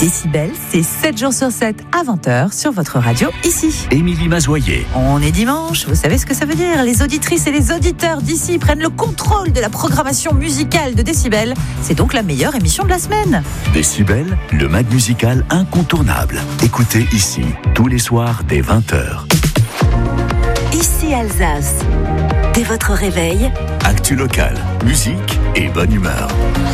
Décibel, c'est 7 jours sur 7 à 20h sur votre radio ici. Émilie Mazoyer. On est dimanche, vous savez ce que ça veut dire. Les auditrices et les auditeurs d'ici prennent le contrôle de la programmation musicale de Décibel. C'est donc la meilleure émission de la semaine. Décibel, le mag musical incontournable. Écoutez ici, tous les soirs dès 20h. Ici Alsace. Dès votre réveil, Actu local, musique et bonne humeur.